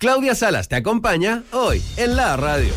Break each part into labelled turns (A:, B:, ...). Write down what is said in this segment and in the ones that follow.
A: Claudia Salas te acompaña hoy en la radio.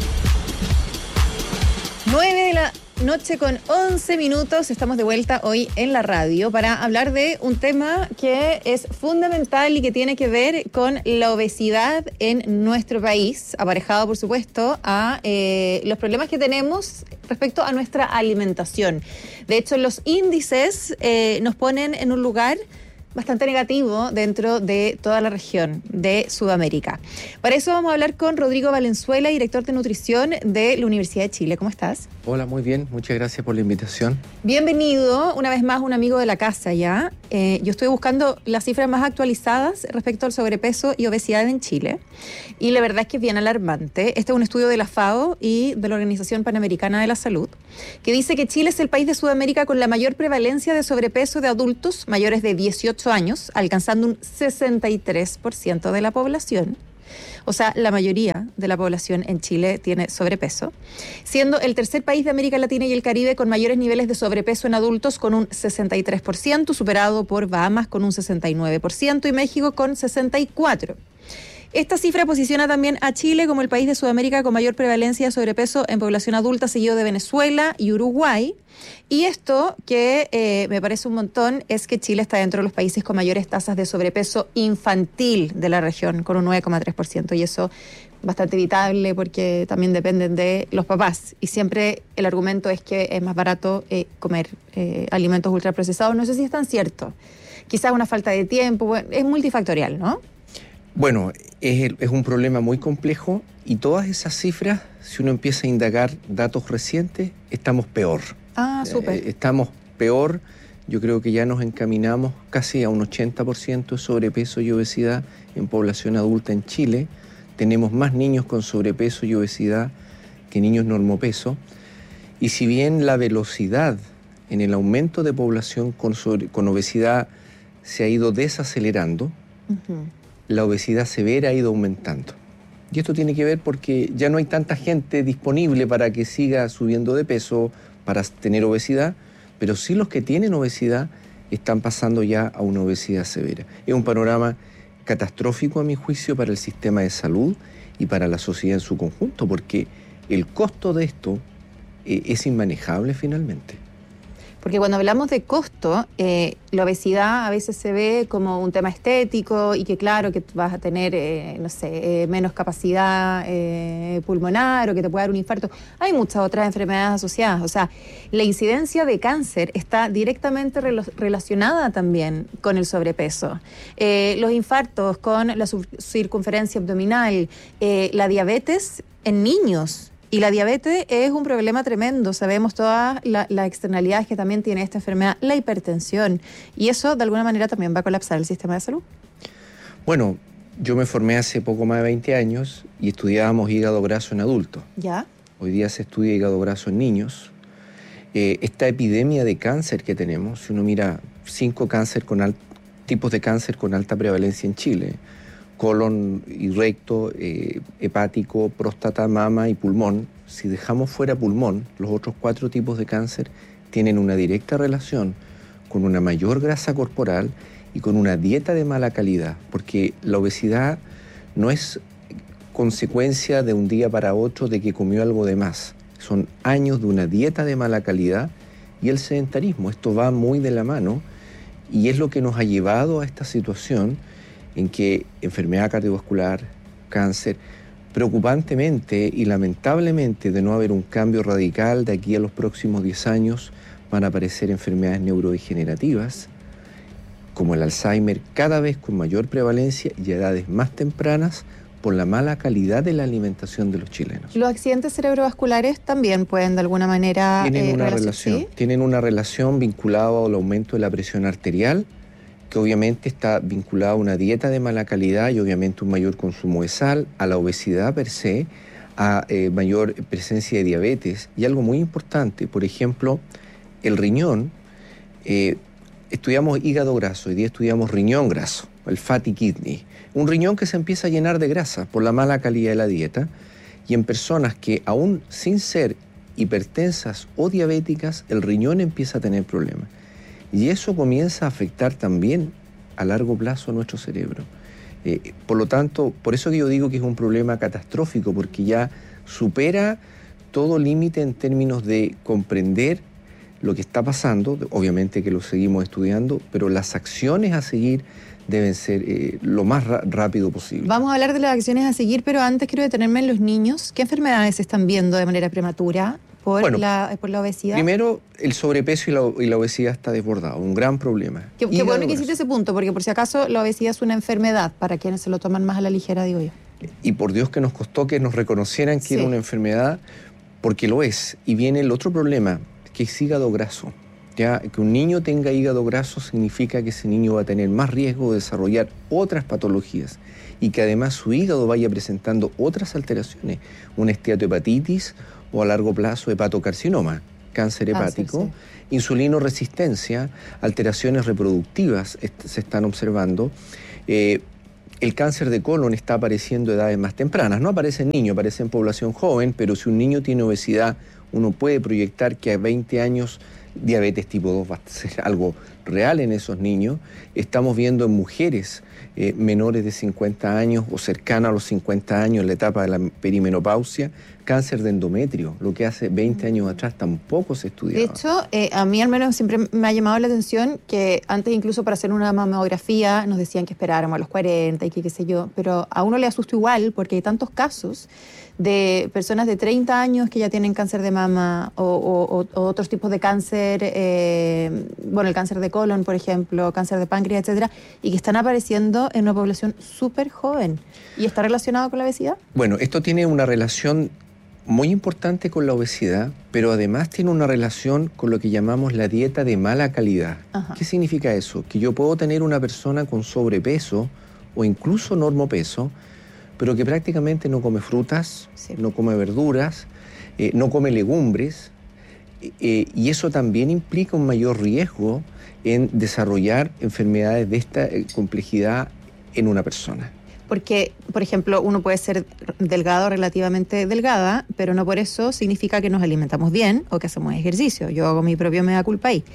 B: 9 de la noche con 11 minutos. Estamos de vuelta hoy en la radio para hablar de un tema que es fundamental y que tiene que ver con la obesidad en nuestro país, aparejado, por supuesto, a los problemas que tenemos respecto a nuestra alimentación. De hecho, los índices nos ponen en un lugar bastante negativo dentro de toda la región de Sudamérica. Para eso vamos a hablar con Rodrigo Valenzuela, director de nutrición de la Universidad de Chile. ¿Cómo estás?
C: Hola, muy bien. Muchas gracias por la invitación.
B: Bienvenido, una vez más, un amigo de la casa ya. Yo estoy buscando las cifras más actualizadas respecto al sobrepeso y obesidad en Chile. Y la verdad es que es bien alarmante. Este es un estudio de la FAO y de la Organización Panamericana de la Salud, que dice que Chile es el país de Sudamérica con la mayor prevalencia de sobrepeso de adultos mayores de 18 años, alcanzando un 63% de la población. O sea, la mayoría de la población en Chile tiene sobrepeso, siendo el tercer país de América Latina y el Caribe con mayores niveles de sobrepeso en adultos con un 63%, superado por Bahamas con un 69% y México con 64%. Esta cifra posiciona también a Chile como el país de Sudamérica con mayor prevalencia de sobrepeso en población adulta, seguido de Venezuela y Uruguay. Y esto, que me parece un montón, es que Chile está dentro de los países con mayores tasas de sobrepeso infantil de la región, con un 9,3%. Y eso bastante evitable porque también dependen de los papás. Y siempre el argumento es que es más barato comer alimentos ultraprocesados. No sé si es tan cierto. Quizás una falta de tiempo. Bueno, es multifactorial, ¿no?
C: Bueno, es un problema muy complejo y todas esas cifras, si uno empieza a indagar datos recientes, estamos peor.
B: Ah, súper.
C: Estamos peor. Yo creo que ya nos encaminamos casi a un 80% de sobrepeso y obesidad en población adulta en Chile. Tenemos más niños con sobrepeso y obesidad que niños normopeso. Y si bien la velocidad en el aumento de población con obesidad se ha ido desacelerando, la obesidad severa ha ido aumentando. Y esto tiene que ver porque ya no hay tanta gente disponible para que siga subiendo de peso, para tener obesidad, pero sí los que tienen obesidad están pasando ya a una obesidad severa. Es un panorama catastrófico, a mi juicio, para el sistema de salud y para la sociedad en su conjunto, porque el costo de esto es inmanejable finalmente.
B: Porque cuando hablamos de costo, la obesidad a veces se ve como un tema estético y que claro, que vas a tener, menos capacidad pulmonar o que te puede dar un infarto. Hay muchas otras enfermedades asociadas. O sea, la incidencia de cáncer está directamente relacionada también con el sobrepeso. Los infartos con la circunferencia abdominal, la diabetes en niños. Y la diabetes es un problema tremendo. Sabemos todas las externalidades que también tiene esta enfermedad, la hipertensión. Y eso, de alguna manera, también va a colapsar el sistema de salud.
C: Bueno, yo me formé hace poco más de 20 años y estudiábamos hígado graso en adultos.
B: ¿Ya?
C: Hoy día se estudia hígado graso en niños. Esta epidemia de cáncer que tenemos, si uno mira 5 tipos de cáncer con alta prevalencia en Chile: colon y recto, hepático, próstata, mama y pulmón. Si dejamos fuera pulmón, los otros 4 tipos de cáncer tienen una directa relación con una mayor grasa corporal y con una dieta de mala calidad, porque la obesidad no es consecuencia de un día para otro de que comió algo de más. Son años de una dieta de mala calidad y el sedentarismo. Esto va muy de la mano y es lo que nos ha llevado a esta situación en que enfermedad cardiovascular, cáncer, preocupantemente y lamentablemente, de no haber un cambio radical de aquí a los próximos 10 años, van a aparecer enfermedades neurodegenerativas, como el Alzheimer, cada vez con mayor prevalencia y a edades más tempranas, por la mala calidad de la alimentación de los chilenos.
B: ¿Los accidentes cerebrovasculares también pueden de alguna manera
C: tienen una relación? ¿Sí? Tienen una relación vinculada al aumento de la presión arterial, que obviamente está vinculada a una dieta de mala calidad y obviamente un mayor consumo de sal, a la obesidad per se, a mayor presencia de diabetes. Y algo muy importante, por ejemplo, el riñón. Estudiamos hígado graso, hoy día estudiamos riñón graso, el fatty kidney. Un riñón que se empieza a llenar de grasa por la mala calidad de la dieta, y en personas que aún sin ser hipertensas o diabéticas, el riñón empieza a tener problemas. Y eso comienza a afectar también a largo plazo a nuestro cerebro. Por lo tanto, por eso que yo digo que es un problema catastrófico, porque ya supera todo límite en términos de comprender lo que está pasando, obviamente que lo seguimos estudiando, pero las acciones a seguir deben ser lo más rápido posible.
B: Vamos a hablar de las acciones a seguir, pero antes quiero detenerme en los niños. ¿Qué enfermedades se están viendo de manera prematura por la obesidad?
C: Primero, el sobrepeso y la obesidad está desbordado, un gran problema.
B: Qué bueno que hiciste ese punto, porque por si acaso la obesidad es una enfermedad para quienes se lo toman más a la ligera, digo yo.
C: Y por Dios que nos costó que nos reconocieran que era una enfermedad, porque lo es. Y viene el otro problema, que es hígado graso. Ya que un niño tenga hígado graso significa que ese niño va a tener más riesgo de desarrollar otras patologías y que además su hígado vaya presentando otras alteraciones, una esteatohepatitis o a largo plazo hepatocarcinoma, cáncer hepático, insulinoresistencia, alteraciones reproductivas se están observando. El cáncer de colon está apareciendo a edades más tempranas, no aparece en niños, aparece en población joven, pero si un niño tiene obesidad, uno puede proyectar que a 20 años diabetes tipo 2 va a ser algo real en esos niños. Estamos viendo en mujeres menores de 50 años o cercanas a los 50 años en la etapa de la perimenopausia, cáncer de endometrio, lo que hace 20 años atrás tampoco se estudiaba.
B: De hecho, a mí al menos siempre me ha llamado la atención que antes incluso para hacer una mamografía nos decían que esperáramos a los 40 y que qué sé yo, pero a uno le asusta igual porque hay tantos casos de personas de 30 años que ya tienen cáncer de mama o otros tipos de cáncer, el cáncer de colon, por ejemplo, cáncer de páncreas, etcétera, y que están apareciendo en una población súper joven. ¿Y está relacionado con la obesidad?
C: Bueno, esto tiene una relación muy importante con la obesidad, pero además tiene una relación con lo que llamamos la dieta de mala calidad. Ajá. ¿Qué significa eso? Que yo puedo tener una persona con sobrepeso o incluso normopeso, pero que prácticamente no come frutas, no come verduras, no come legumbres, y eso también implica un mayor riesgo en desarrollar enfermedades de esta complejidad en una persona.
B: Porque, por ejemplo, uno puede ser delgado, relativamente delgada, pero no por eso significa que nos alimentamos bien o que hacemos ejercicio. Yo hago mi propio mea culpa ahí.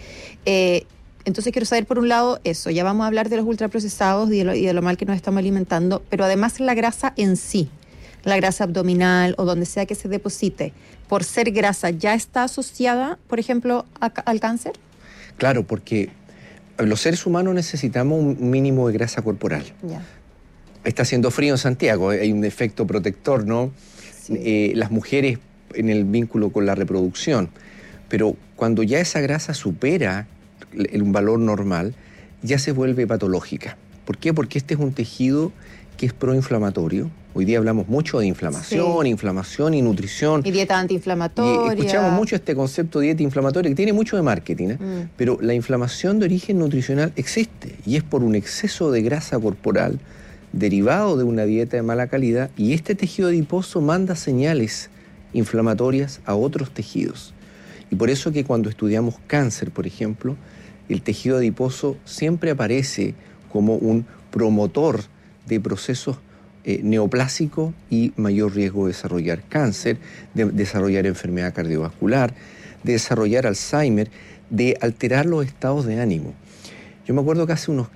B: Entonces quiero saber, por un lado, eso. Ya vamos a hablar de los ultraprocesados y de lo mal que nos estamos alimentando, pero además la grasa en sí, la grasa abdominal o donde sea que se deposite, por ser grasa, ¿ya está asociada, por ejemplo, al cáncer?
C: Claro, porque los seres humanos necesitamos un mínimo de grasa corporal.
B: Ya.
C: Está haciendo frío en Santiago, hay un efecto protector, ¿no? Sí. Las mujeres en el vínculo con la reproducción, pero cuando ya esa grasa supera un valor normal, ya se vuelve patológica. ¿Por qué? Porque este es un tejido que es proinflamatorio. Hoy día hablamos mucho de inflamación, inflamación y nutrición.
B: Y dieta antiinflamatoria.
C: Y escuchamos mucho este concepto de dieta inflamatoria, que tiene mucho de marketing, pero la inflamación de origen nutricional existe, y es por un exceso de grasa corporal derivado de una dieta de mala calidad, y este tejido adiposo manda señales inflamatorias a otros tejidos. Y por eso que cuando estudiamos cáncer, por ejemplo, el tejido adiposo siempre aparece como un promotor de procesos neoplásicos y mayor riesgo de desarrollar cáncer, de desarrollar enfermedad cardiovascular, de desarrollar Alzheimer, de alterar los estados de ánimo. Yo me acuerdo que hace unos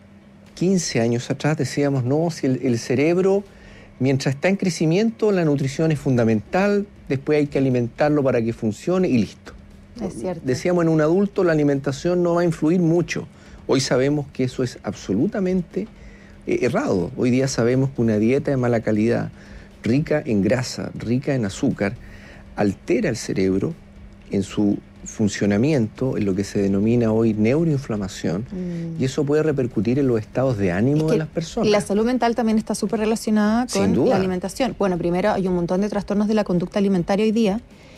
C: 15 años atrás decíamos, no, si el cerebro, mientras está en crecimiento, la nutrición es fundamental, después hay que alimentarlo para que funcione y listo.
B: Es cierto.
C: Decíamos, en un adulto la alimentación no va a influir mucho. Hoy sabemos que eso es absolutamente errado. Hoy día sabemos que una dieta de mala calidad, rica en grasa, rica en azúcar, altera el cerebro en su funcionamiento, en lo que se denomina hoy neuroinflamación, y eso puede repercutir en los estados de ánimo de las personas.
B: Y la salud mental también está súper relacionada con la alimentación. Bueno, primero hay un montón de trastornos de la conducta alimentaria hoy día,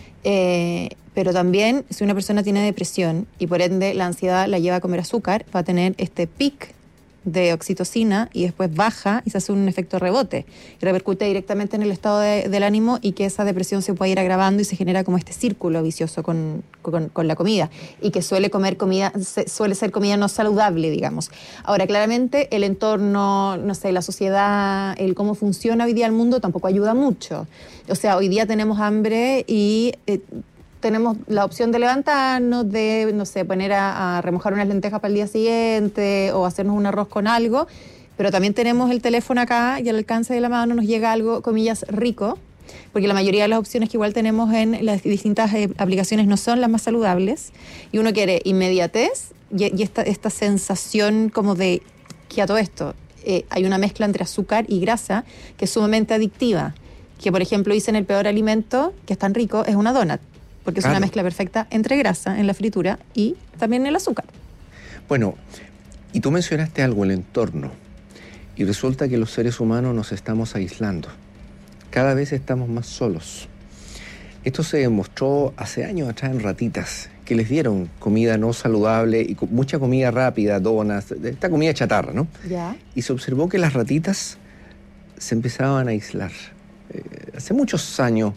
B: pero también si una persona tiene depresión y por ende la ansiedad la lleva a comer azúcar, va a tener este pic de oxitocina y después baja y se hace un efecto rebote y repercute directamente en el estado del ánimo, y que esa depresión se puede ir agravando y se genera como este círculo vicioso con la comida, y que suele ser comida no saludable, digamos. Ahora, claramente el entorno, no sé, la sociedad, el cómo funciona hoy día el mundo tampoco ayuda mucho. O sea, hoy día tenemos hambre y tenemos la opción de levantarnos, de, no sé, poner a remojar unas lentejas para el día siguiente o hacernos un arroz con algo, pero también tenemos el teléfono acá y al alcance de la mano nos llega algo, comillas, rico, porque la mayoría de las opciones que igual tenemos en las distintas aplicaciones no son las más saludables, y uno quiere inmediatez y esta sensación como de que a todo esto hay una mezcla entre azúcar y grasa que es sumamente adictiva, que por ejemplo dicen el peor alimento que es tan rico es una donut, porque es una mezcla perfecta entre grasa en la fritura y también el azúcar.
C: Bueno, y tú mencionaste algo, el entorno, y resulta que los seres humanos nos estamos aislando. Cada vez estamos más solos. Esto se demostró hace años atrás en ratitas, que les dieron comida no saludable y mucha comida rápida, donas, esta comida chatarra, ¿no?
B: Ya.
C: Y se observó que las ratitas se empezaban a aislar. Hace muchos años,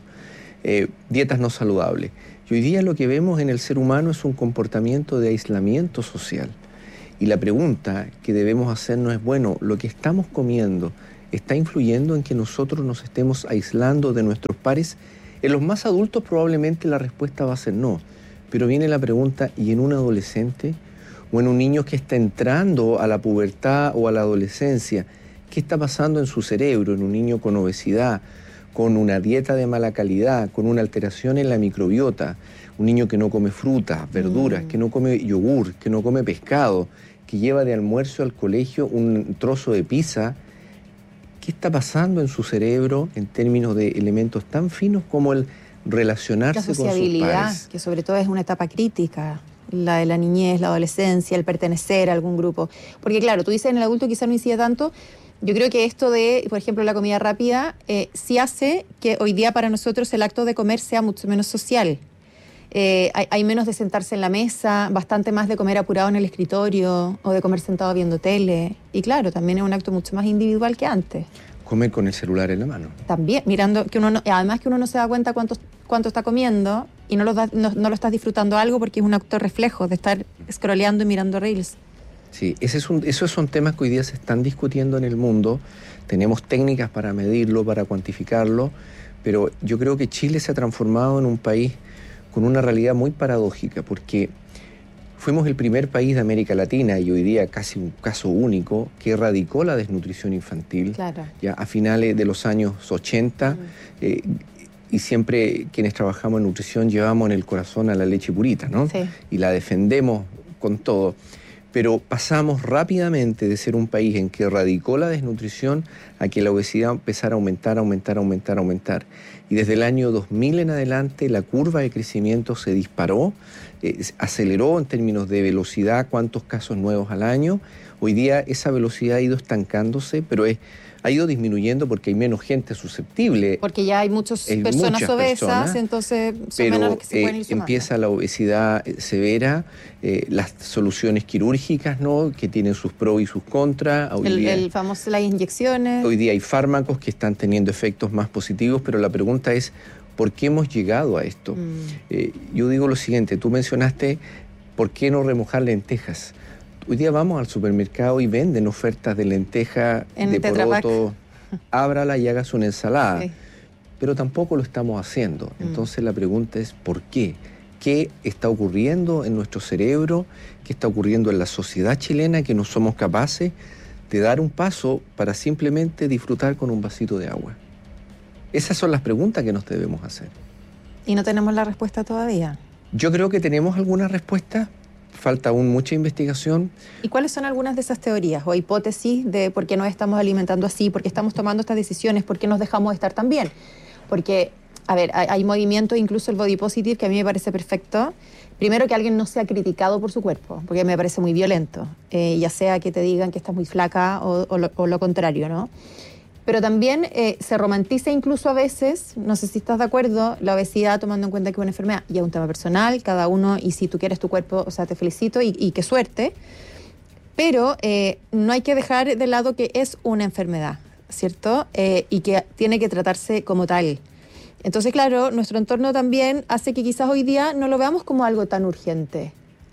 C: dietas no saludables. Y hoy día lo que vemos en el ser humano es un comportamiento de aislamiento social. Y la pregunta que debemos hacernos es, bueno, ¿lo que estamos comiendo está influyendo en que nosotros nos estemos aislando de nuestros pares? En los más adultos probablemente la respuesta va a ser no. Pero viene la pregunta, ¿y en un adolescente? ¿O en un niño que está entrando a la pubertad o a la adolescencia? ¿Qué está pasando en su cerebro? En un niño con obesidad, con una dieta de mala calidad, con una alteración en la microbiota, un niño que no come frutas, verduras, que no come yogur, que no come pescado, que lleva de almuerzo al colegio un trozo de pizza. ¿Qué está pasando en su cerebro en términos de elementos tan finos como el relacionarse con sus pares? La sociabilidad,
B: que sobre todo es una etapa crítica, la de la niñez, la adolescencia, el pertenecer a algún grupo. Porque claro, tú dices en el adulto quizá no incide tanto. Yo creo que esto de, por ejemplo, la comida rápida, sí hace que hoy día para nosotros el acto de comer sea mucho menos social. Hay menos de sentarse en la mesa, bastante más de comer apurado en el escritorio o de comer sentado viendo tele. Y claro, también es un acto mucho más individual que antes.
C: Comer con el celular en la mano.
B: También, mirando que uno no, además que uno no se da cuenta cuánto está comiendo y no lo estás disfrutando algo porque es un acto reflejo de estar scrolleando y mirando reels.
C: Sí, esos son temas que hoy día se están discutiendo en el mundo. Tenemos técnicas para medirlo, para cuantificarlo, pero yo creo que Chile se ha transformado en un país con una realidad muy paradójica, porque fuimos el primer país de América Latina y hoy día casi un caso único que erradicó la desnutrición infantil.
B: Claro.
C: Ya a finales de los años 80, y siempre quienes trabajamos en nutrición llevamos en el corazón a la leche purita, ¿no?
B: Sí.
C: Y la defendemos con todo. Pero pasamos rápidamente de ser un país en que erradicó la desnutrición a que la obesidad empezara a aumentar. Y desde el año 2000 en adelante la curva de crecimiento se disparó, aceleró en términos de velocidad, cuántos casos nuevos al año. Hoy día esa velocidad ha ido estancándose, pero ha ido disminuyendo porque hay menos gente susceptible.
B: Porque ya hay muchas personas obesas, entonces son menos las que se pueden ir sumando.
C: Empieza la obesidad severa, las soluciones quirúrgicas, ¿no?, que tienen sus pros y sus contras.
B: El famoso, las inyecciones.
C: Hoy día hay fármacos que están teniendo efectos más positivos, pero la pregunta es, ¿por qué hemos llegado a esto? Yo digo lo siguiente, tú mencionaste, ¿por qué no remojar lentejas? Hoy día vamos al supermercado y venden ofertas de lenteja, de poroto, ábrala y hágase una ensalada. Okay. Pero tampoco lo estamos haciendo. Entonces la pregunta es ¿por qué? ¿Qué está ocurriendo en nuestro cerebro? ¿Qué está ocurriendo en la sociedad chilena que no somos capaces de dar un paso para simplemente disfrutar con un vasito de agua? Esas son las preguntas que nos debemos hacer.
B: ¿Y no tenemos la respuesta todavía?
C: Yo creo que tenemos alguna respuesta. Falta aún mucha investigación.
B: ¿Y cuáles son algunas de esas teorías o hipótesis de por qué nos estamos alimentando así, por qué estamos tomando estas decisiones, por qué nos dejamos de estar tan bien? Porque, a ver, hay movimientos, incluso el body positive, que a mí me parece perfecto. Primero, que alguien no sea criticado por su cuerpo, porque me parece muy violento. Ya sea que te digan que estás muy flaca o lo contrario, ¿no? Pero también se romantiza incluso a veces, no sé si estás de acuerdo, la obesidad tomando en cuenta que es una enfermedad. Y es un tema personal, cada uno, y si tú quieres tu cuerpo, o sea, te felicito y qué suerte. Pero no hay que dejar de lado que es una enfermedad, ¿cierto? Y que tiene que tratarse como tal. Entonces, claro, nuestro entorno también hace que quizás hoy día no lo veamos como algo tan urgente.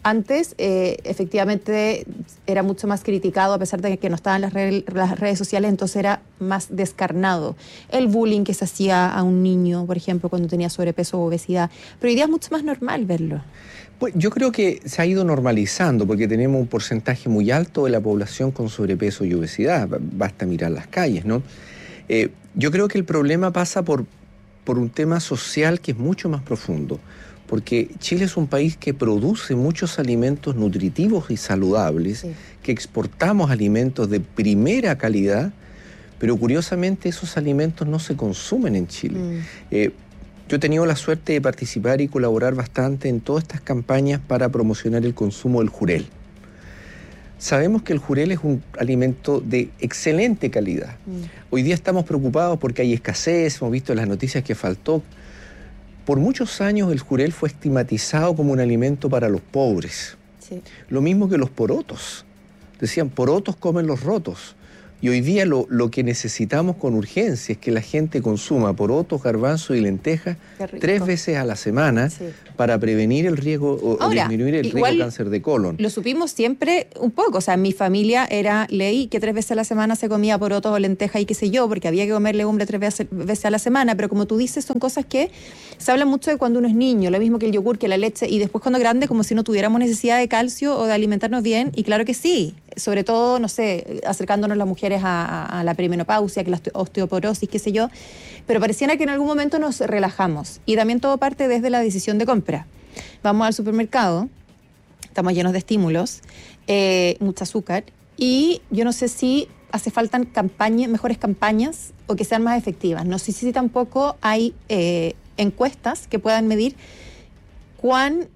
B: Antes, efectivamente, era mucho más criticado, a pesar de que no estaban las redes sociales, entonces era más descarnado. El bullying que se hacía a un niño, por ejemplo, cuando tenía sobrepeso o obesidad. Pero hoy día es mucho más normal verlo.
C: Pues yo creo que se ha ido normalizando porque tenemos un porcentaje muy alto de la población con sobrepeso y obesidad. Basta mirar las calles, ¿no? Yo creo que el problema pasa por un tema social que es mucho más profundo. Porque Chile es un país que produce muchos alimentos nutritivos y saludables, sí, que exportamos alimentos de primera calidad, pero curiosamente esos alimentos no se consumen en Chile. Yo he tenido la suerte de participar y colaborar bastante en todas estas campañas para promocionar el consumo del jurel. Sabemos que el jurel es un alimento de excelente calidad. Hoy día estamos preocupados porque hay escasez, hemos visto en las noticias que faltó. Por muchos años el jurel fue estigmatizado como un alimento para los pobres. Sí. Lo mismo que los porotos. Decían, porotos comen los rotos. Y hoy día lo que necesitamos con urgencia es que la gente consuma porotos, garbanzos y lentejas 3 veces a la semana, sí, para prevenir el riesgo o disminuir el riesgo de cáncer de colon.
B: Lo supimos siempre un poco. O sea, en mi familia era ley que 3 veces a la semana se comía porotos o lentejas y qué sé yo, porque había que comer legumbre 3 veces a la semana. Pero como tú dices, son cosas que se habla mucho de cuando uno es niño, lo mismo que el yogur, que la leche, y después cuando grande, como si no tuviéramos necesidad de calcio o de alimentarnos bien. Y claro que sí. Sobre todo, no sé, acercándonos las mujeres a la perimenopausia, que la osteoporosis, qué sé yo, pero pareciera que en algún momento nos relajamos. Y también todo parte desde la decisión de compra. Vamos al supermercado, estamos llenos de estímulos, mucho azúcar, y yo no sé si hace falta mejores campañas o que sean más efectivas. No sé si tampoco hay encuestas que puedan medir cuán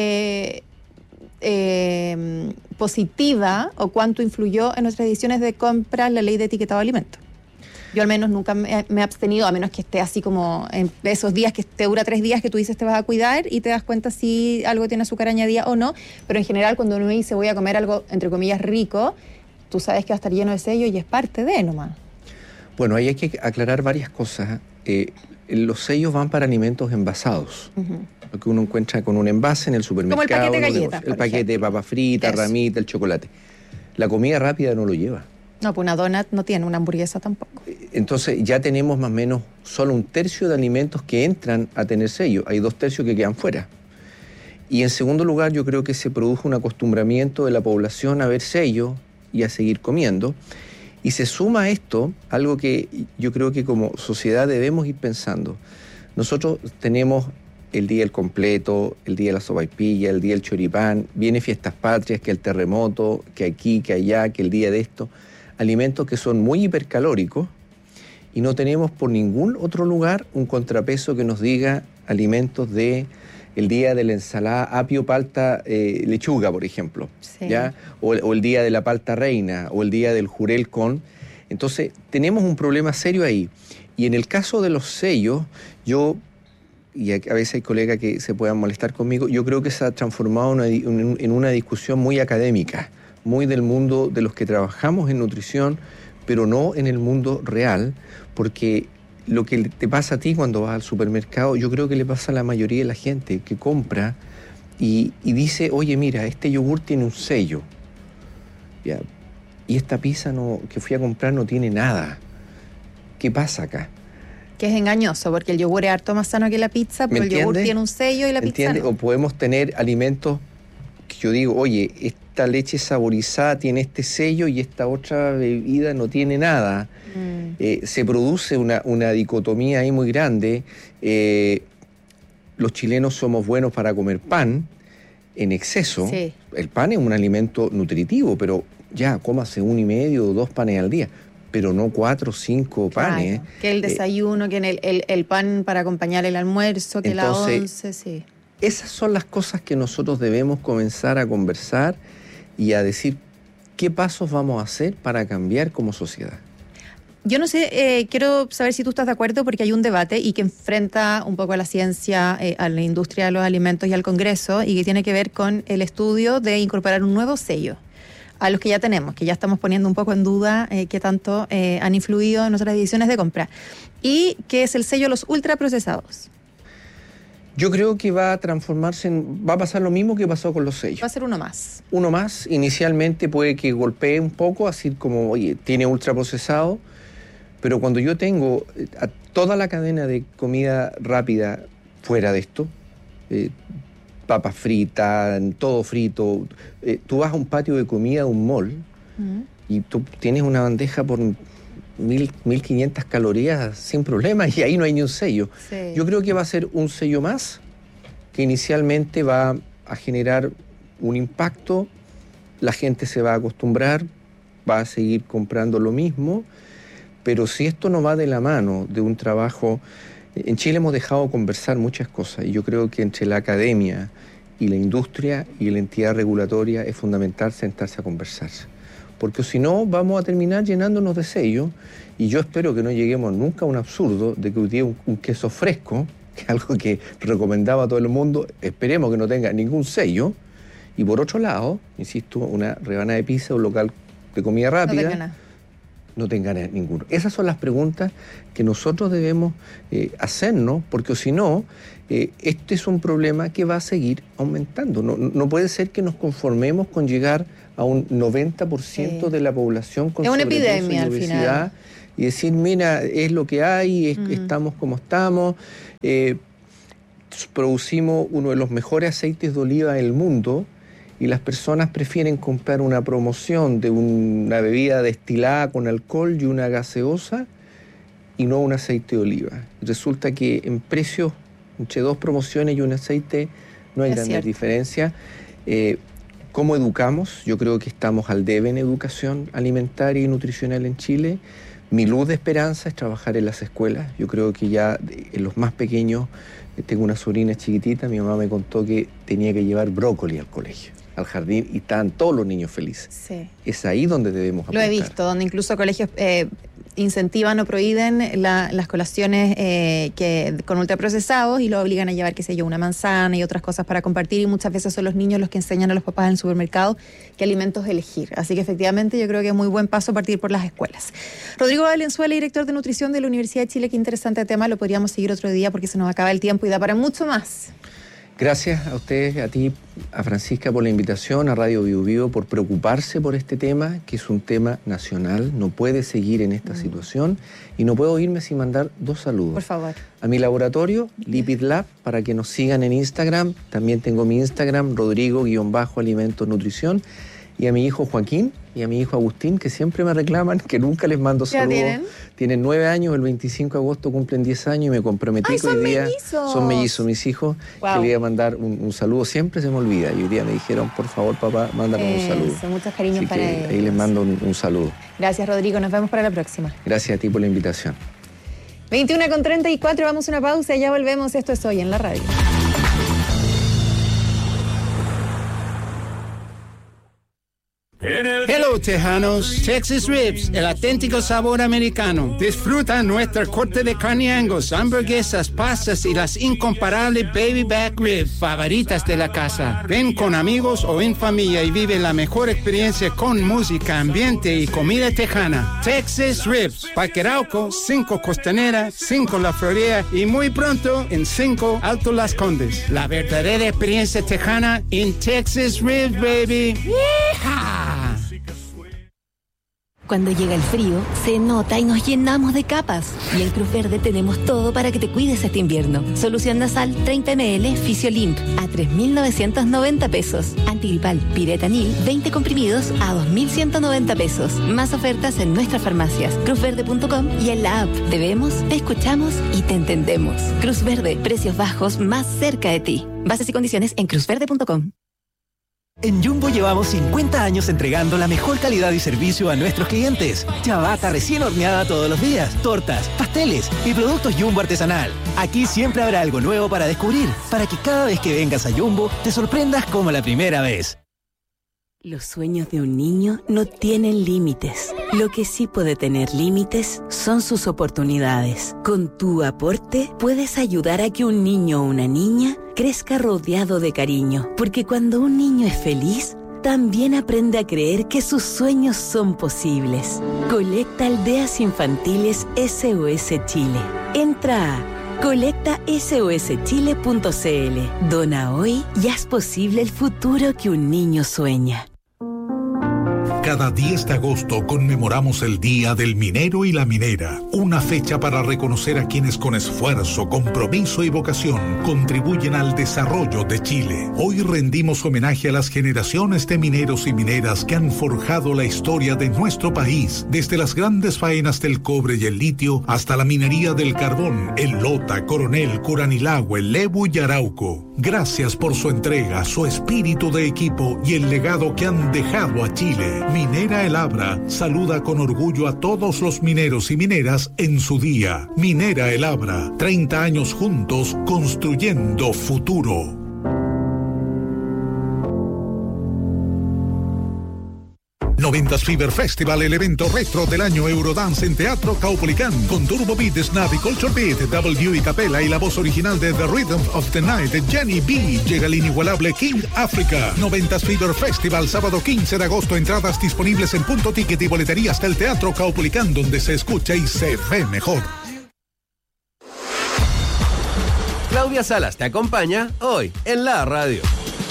B: positiva o cuánto influyó en nuestras decisiones de compra la ley de etiquetado de alimentos. Yo al menos nunca me he abstenido, a menos que esté así como en esos días que te dura 3 días que tú dices te vas a cuidar y te das cuenta si algo tiene azúcar añadida o no, pero en general cuando uno dice voy a comer algo entre comillas rico, tú sabes que va a estar lleno de sellos y es parte de nomás.
C: Bueno, ahí hay que aclarar varias cosas. Los sellos van para alimentos envasados. Lo que uno encuentra con un envase en el supermercado.
B: Como el paquete de galletas.
C: El paquete de papas fritas, ramita, el chocolate. La comida rápida no lo lleva.
B: No, pues una donut no tiene, una hamburguesa tampoco.
C: Entonces ya tenemos más o menos solo 1/3 de alimentos que entran a tener sello. Hay 2/3 que quedan fuera. Y en segundo lugar, yo creo que se produjo un acostumbramiento de la población a ver sello y a seguir comiendo. Y se suma a esto algo que yo creo que como sociedad debemos ir pensando. Nosotros tenemos el día del completo, el día de la sopaipilla, el día del choripán, viene fiestas patrias, que el terremoto, que aquí, que allá, que el día de esto. Alimentos que son muy hipercalóricos y no tenemos por ningún otro lugar un contrapeso que nos diga alimentos de el día de la ensalada apio, palta, lechuga, por ejemplo, sí, ¿ya? O el día de la palta reina, o el día del jurel con. Entonces, tenemos un problema serio ahí. Y en el caso de los sellos, y a veces hay colegas que se puedan molestar conmigo, yo creo que se ha transformado en una discusión muy académica, muy del mundo de los que trabajamos en nutrición, pero no en el mundo real, porque lo que te pasa a ti cuando vas al supermercado, yo creo que le pasa a la mayoría de la gente que compra y dice, oye, mira, este yogur tiene un sello, ¿ya? Y esta pizza que fui a comprar no tiene nada. ¿Qué pasa acá?
B: Que es engañoso, porque el yogur es harto más sano que la pizza, pero el yogur tiene un sello y la pizza no.
C: O podemos tener alimentos que yo digo, oye, esta leche saborizada tiene este sello y esta otra bebida no tiene nada. Se produce una dicotomía ahí muy grande. Los chilenos somos buenos para comer pan en exceso. Sí. El pan es un alimento nutritivo, pero ya, cómase 1,5 o 2 panes al día. Pero no 4 o 5 panes.
B: Claro, que el desayuno, que el pan para acompañar el almuerzo, que entonces, la once, sí.
C: Esas son las cosas que nosotros debemos comenzar a conversar y a decir qué pasos vamos a hacer para cambiar como sociedad.
B: Yo no sé, quiero saber si tú estás de acuerdo, porque hay un debate y que enfrenta un poco a la ciencia, a la industria de los alimentos y al Congreso, y que tiene que ver con el estudio de incorporar un nuevo sello a los que ya tenemos, que ya estamos poniendo un poco en duda qué tanto han influido en nuestras decisiones de compra, y que es el sello de los ultraprocesados.
C: Yo creo que va a transformarse va a pasar lo mismo que pasó con los sellos.
B: Va a ser uno más.
C: Uno más, inicialmente puede que golpee un poco, así como, oye, tiene ultraprocesado, pero cuando yo tengo a toda la cadena de comida rápida fuera de esto, papas fritas, todo frito, tú vas a un patio de comida de un mall y tú tienes una bandeja por 1.500 calorías sin problema y ahí no hay ni un sello. Sí. Yo creo que va a ser un sello más que inicialmente va a generar un impacto, la gente se va a acostumbrar, va a seguir comprando lo mismo, pero si esto no va de la mano de un trabajo... En Chile hemos dejado de conversar muchas cosas y yo creo que entre la academia y la industria y la entidad regulatoria es fundamental sentarse a conversar. Porque si no, vamos a terminar llenándonos de sellos y yo espero que no lleguemos nunca a un absurdo de que hoy día un queso fresco, que es algo que recomendaba a todo el mundo, esperemos que no tenga ningún sello, y por otro lado, insisto, una rebanada de pizza, un local de comida rápida, no tenga ninguno. Esas son las preguntas que nosotros debemos hacernos, porque si no, este es un problema que va a seguir aumentando. No puede ser que nos conformemos con llegar a un 90% de la población con sobrepeso y obesidad al final. Y decir, mira, es lo que hay, estamos como estamos. Producimos uno de los mejores aceites de oliva del mundo y las personas prefieren comprar una promoción de una bebida destilada con alcohol y una gaseosa y no un aceite de oliva. Resulta que en precios, entre dos promociones y un aceite, no hay grandes diferencias. ¿Cómo educamos? Yo creo que estamos al debe en educación alimentaria y nutricional en Chile. Mi luz de esperanza es trabajar en las escuelas. Yo creo que ya en los más pequeños, tengo una sobrina chiquitita, mi mamá me contó que tenía que llevar brócoli al colegio, al jardín, y estaban todos los niños felices. Sí. Es ahí donde debemos apuntar.
B: Lo he visto, donde incluso colegios incentivan o prohíben las colaciones con ultraprocesados y lo obligan a llevar, qué sé yo, una manzana y otras cosas para compartir, y muchas veces son los niños los que enseñan a los papás en el supermercado qué alimentos elegir. Así que efectivamente yo creo que es muy buen paso partir por las escuelas. Rodrigo Valenzuela, director de nutrición de la Universidad de Chile, qué interesante tema, lo podríamos seguir otro día porque se nos acaba el tiempo y da para mucho más.
C: Gracias a ustedes, a ti, a Francisca, por la invitación, a Radio Vivo Vivo por preocuparse por este tema, que es un tema nacional, no puede seguir en esta situación, y no puedo irme sin mandar dos saludos.
B: Por favor.
C: A mi laboratorio, Lipid Lab, para que nos sigan en Instagram, también tengo mi Instagram, Rodrigo_Alimentos Nutrición, y a mi hijo Joaquín y a mi hijo Agustín, que siempre me reclaman, que nunca les mando saludos. ¿Ya tienen 9 años, el 25 de agosto cumplen 10 años y me comprometí que hoy día... Son mellizos mis hijos, que le iba a mandar un saludo, siempre se me olvida, y hoy día me dijeron, por favor papá, mándame un saludo.
B: Muchos cariños para ellos.
C: Ahí les mando un saludo.
B: Gracias Rodrigo, nos vemos para la próxima.
C: Gracias a ti por la invitación.
B: 21:34, vamos a una pausa y ya volvemos. Esto es Hoy en la Radio.
D: Hello, Tejanos. Texas Ribs, el auténtico sabor americano. Disfruta nuestra corte de carne Angus, hamburguesas, pastas y las incomparables baby back ribs favoritas de la casa. Ven con amigos o en familia y vive la mejor experiencia con música, ambiente y comida tejana. Texas Ribs, Parque Arauco, 5 Costanera, 5 La Florida y muy pronto en 5 Alto Las Condes. La verdadera experiencia tejana en Texas Ribs, baby. ¡Yeehaw!
E: Cuando llega el frío, se nota y nos llenamos de capas. Y en Cruz Verde tenemos todo para que te cuides este invierno. Solución nasal 30 ml Fisiolimp a 3.990 pesos. Antigripal Piretanil 20 comprimidos a 2.190 pesos. Más ofertas en nuestras farmacias, cruzverde.com y en la app. Te vemos, te escuchamos y te entendemos. Cruz Verde, precios bajos más cerca de ti. Bases y condiciones en cruzverde.com.
F: En Jumbo llevamos 50 años entregando la mejor calidad y servicio a nuestros clientes. Ciabatta recién horneada todos los días, tortas, pasteles y productos Jumbo artesanal. Aquí siempre habrá algo nuevo para descubrir, para que cada vez que vengas a Jumbo te sorprendas como la primera vez.
E: Los sueños de un niño no tienen límites. Lo que sí puede tener límites son sus oportunidades. Con tu aporte puedes ayudar a que un niño o una niña crezca rodeado de cariño. Porque cuando un niño es feliz, también aprende a creer que sus sueños son posibles. Colecta Aldeas Infantiles SOS Chile. Entra a
G: Colecta SOSchile.cl. Dona hoy y haz posible el futuro que un niño sueña.
H: Cada 10 de agosto conmemoramos el Día del Minero y la Minera, una fecha para reconocer a quienes con esfuerzo, compromiso y vocación contribuyen al desarrollo de Chile. Hoy rendimos homenaje a las generaciones de mineros y mineras que han forjado la historia de nuestro país, desde las grandes faenas del cobre y el litio hasta la minería del carbón en Lota, Coronel, Curanilahue, Lebu y Arauco. Gracias por su entrega, su espíritu de equipo y el legado que han dejado a Chile. Minera El Abra saluda con orgullo a todos los mineros y mineras en su día. Minera El Abra, 30 años juntos construyendo futuro. Noventas Fever Festival, el evento retro del año Eurodance en Teatro Caupolicán, con Turbo Beat, Snap y Culture Beat, W y Capella y la voz original de The Rhythm of the Night, Jenny B. Llega el inigualable King Africa. Noventas Fever Festival, sábado 15 de agosto, entradas disponibles en Punto Ticket y boleterías del Teatro Caupolicán, donde se escucha y se ve mejor.
A: Claudia Salas te acompaña hoy en la radio.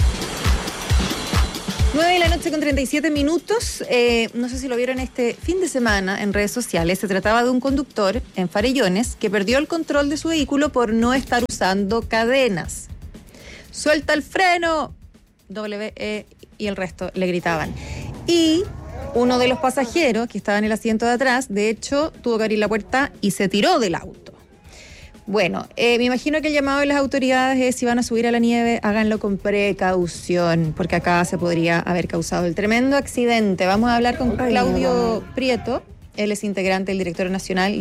B: 9:37 p.m. No sé si lo vieron este fin de semana en redes sociales. Se trataba de un conductor en Farellones que perdió el control de su vehículo por no estar usando cadenas. ¡Suelta el freno! Y el resto le gritaban. Y uno de los pasajeros que estaba en el asiento de atrás, de hecho, tuvo que abrir la puerta y se tiró del auto. Bueno, me imagino que el llamado de las autoridades es: si van a subir a la nieve, háganlo con precaución, porque acá se podría haber causado el tremendo accidente. Vamos a hablar con Claudio Prieto, él es integrante del Directorio Nacional